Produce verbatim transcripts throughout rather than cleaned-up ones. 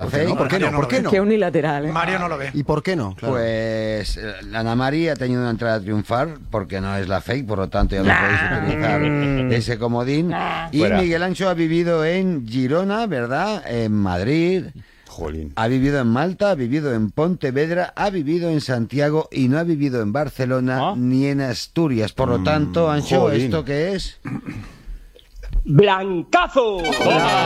¿Fake? ¿Por qué no? ¿Por qué no? Qué unilateral, ¿eh? Mario no lo ve. ¿Y por qué no? Claro. Pues eh, Ana María ha tenido una entrada a triunfar porque no es la fake, por lo tanto ya no podéis utilizar ese comodín. Y Fuera. Miguel Ancho ha vivido en Girona, ¿verdad? En Madrid. Jolín. Ha vivido en Malta, ha vivido en Pontevedra, ha vivido en Santiago y no ha vivido en Barcelona ¿Ah? ni en Asturias. Por lo tanto, Ancho, jolín. ¿esto qué es? ¡Blancazo! Sí,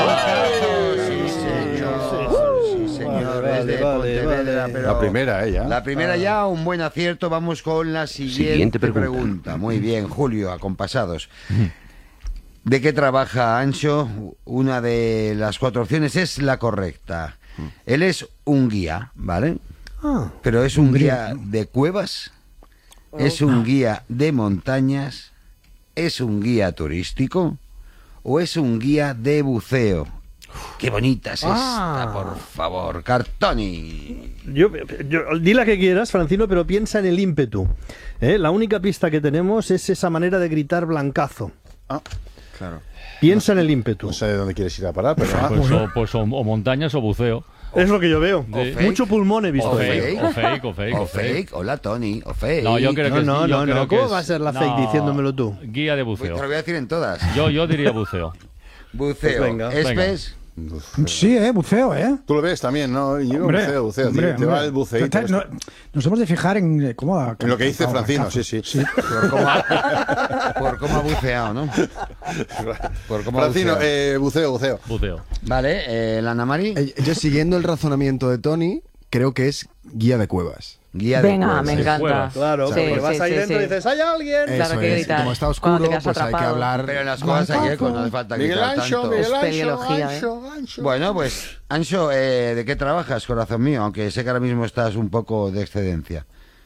señor. Sí, señor. Vale, Es de vale, Pontevedra, vale. pero La primera, ¿eh? ya. La primera ya, un buen acierto. Vamos con la siguiente, Siguiente pregunta. pregunta. Muy bien, Julio, acompasados. ¿De qué trabaja Ancho? Una de las cuatro opciones es la correcta. Él es un guía, ¿vale? Ah, Pero es un guía de cuevas, es un guía de montañas, es un guía turístico o es un guía de buceo. Qué bonita es Ah. esta, por favor, Cartoni. Yo, yo- di la que quieras, Francino, pero piensa en el ímpetu. ¿eh? La única pista que tenemos es esa manera de gritar blancazo. Ah, Claro. Piensa en el ímpetu. no sé de dónde quieres ir a parar, pero... ah, Pues, Pues, o, pues o, o montañas o buceo. Es lo que yo veo. O fake. Mucho pulmón he visto. O fake. fake, o fake, o fake, O o fake. fake, hola Tony, o fake. No, yo creo No, que no, sí, yo no, creo no. que ¿Cómo es- va a ser la fake no, diciéndomelo tú? Guía de Pues te lo buceo. voy a decir en todas. Yo, yo diría buceo. Buceo. Pues venga. Espes. Sí, eh, buceo, ¿eh? Tú lo ves también, ¿no? Yo Hombre, buceo, buceo. hombre, te, te va hombre. el buceíto. Te- no- nos hemos de fijar en eh, cómo ha- En lo que dice ha- Francino, Blancazo. sí, sí. Por cómo, ha, por cómo ha buceado, ¿no? Por cómo ha Francino, buceado. eh, buceo, buceo. Buceo. Vale, eh, la Ana Mari. Eh, Yo, siguiendo el razonamiento de Tony, creo que es guía de cuevas. Guía de Venga, cuevas. me encanta. Juegas. Claro, Sí, porque vas sí, ahí sí, dentro sí. y dices, ¡hay alguien! Claro, Eso que es. gritar. Como está Cuando oscuro, te quedas pues hay que atrapado. hablar. Pero en las cuevas hay eco, no hace falta Miguel gritar Ancho, tanto. Miguel Ancho, Espeleología, ¿eh? Ancho, Ancho. Bueno, pues, Ancho, eh, ¿de qué trabajas, corazón mío? Aunque sé que ahora mismo estás un poco de excedencia.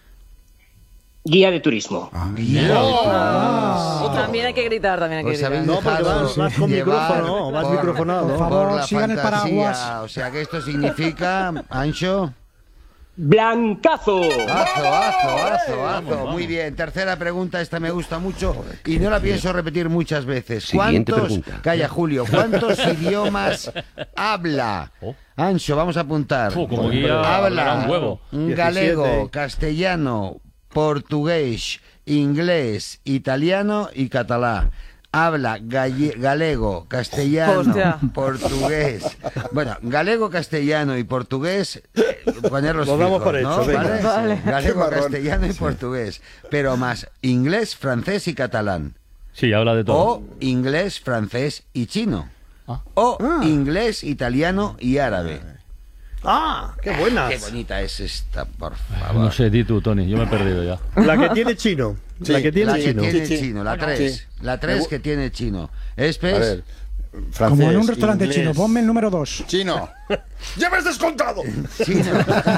Guía de turismo. También hay que gritar, también hay que Os gritar. habéis No, porque dejado vas- vas con llevar micrófono, vas por- microfonado. Por favor, por la sigan el fantasía. paraguas. O sea que esto significa, Ancho... ¡Blancazo! Azo, azo, azo, azo. Muy bien. Tercera pregunta, esta me gusta mucho y no la pienso repetir muchas veces. Siguiente ¿Cuántos, pregunta. calla Julio, cuántos idiomas habla? Oh. Ancho, vamos a apuntar. Fu, como guía hablará Habla un huevo. un diecisiete. galego, castellano, portugués, inglés, italiano y catalán. Habla galle- galego, castellano, Hostia. portugués. Bueno, galego, castellano y portugués, eh, ponerlos Lo damos fijos, por ¿no? hecho, venga. ¿Vale? Vale. Galego, Qué marrón. castellano y portugués. Pero más inglés, francés y catalán. Sí, habla de todo. O inglés, francés y chino. Ah. O inglés, italiano y árabe. ¡Ah! ¡Qué buenas! Qué bonita es esta, por favor. No sé, di tú, Tony, yo me he perdido ya. La que tiene chino. Sí, la que tiene La que chino. tiene Sí, sí. chino, la tres. Sí. La tres que tiene chino. A Espes. ver, francés, Como en un restaurante inglés, chino. Ponme el número dos. Chino. ¡Ya me has descontado! Chino.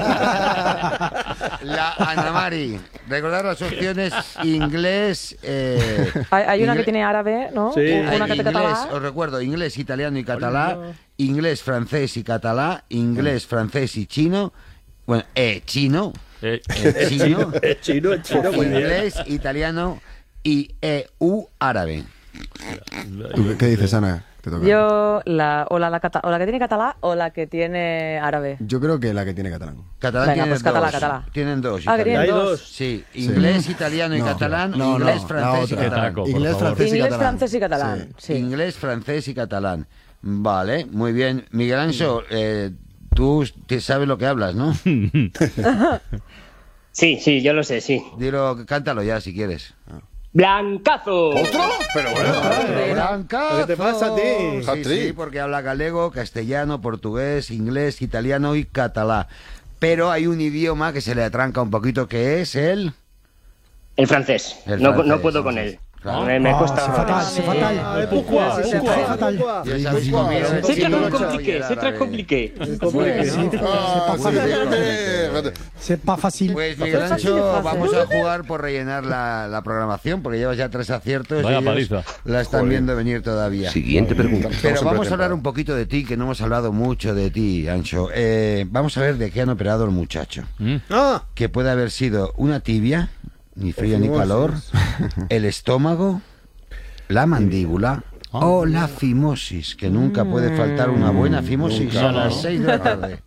La Ana Mari. Recordar las opciones inglés. Eh, Hay, hay una ingle- que tiene árabe, ¿no? Sí. Una que inglés, te catalá. os recuerdo, inglés, italiano y catalán, inglés, francés y catalán, inglés, francés y chino, bueno, eh, chino, Eh, eh, chino, Es chino, es chino, muy bien. inglés, italiano y E U árabe. ¿Tú qué dices, Ana? Te toca. Yo, la, o, la, la cata- o la que tiene catalá o la que tiene árabe. Yo creo que la que tiene catalán. Catalán Venga, tiene pues catalá, dos. catalá. Tienen dos. Ah, que tienen italiano. Hay dos. dos. Sí, inglés, italiano y No, catalán, no, no, inglés, la francés y otra. catalán. Taco, por Inglés, favor. francés y Inglés, catalán. francés y catalán. Sí. Inglés, francés y catalán. Vale, muy bien. Miguel Ancho, eh, tú te sabes lo que hablas, ¿no? Sí, sí, yo lo sé, sí. Dilo, cántalo ya si quieres. ¡Blancazo! ¿Otro? Pero bueno. Blancazo. ¿Qué te pasa a ti? Sí, Hat-trick. sí, porque habla galego, castellano, portugués, inglés, italiano y catalán. Pero hay un idioma que se le atranca un poquito, que es el... El francés. El no, francés, no puedo con francés. él. Claro. Me, me Ah, cuesta. c'est fatal, c'est fatal. Ah, es pourquoi, C'est pourquoi. très fatal. Ya sabes cómo es. C'est très Chino, compliqué, y el c'est très árabe. compliqué. Ah, Muy bien. C'est pas facile. Pues Miguel Ancho, vamos a jugar por rellenar la, la programación, porque llevas ya tres aciertos Vaya y ellos paliza. la están Joder. viendo venir todavía. Siguiente pregunta. Pero Estamos en vamos a hablar pretemporada. un poquito de ti, que no hemos hablado mucho de ti, Ancho. Eh, vamos a ver de qué han operado el muchacho. Mm. ¡Ah! Que puede haber sido una tibia, ni frío ni calor, el estómago, la mandíbula o la fimosis, que nunca puede faltar una buena fimosis a las seis de la tarde.